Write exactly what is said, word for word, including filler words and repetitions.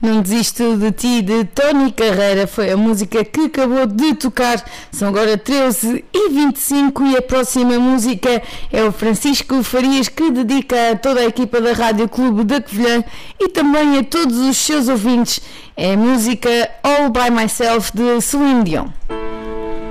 Não Desisto de Ti, de Tony Carreira, foi a música que acabou de tocar. São agora treze e vinte e cinco e a próxima música é o Francisco Farias, que dedica a toda a equipa da Rádio Clube da Covilhã e também a todos os seus ouvintes. É a música All By Myself, de Celine Dion.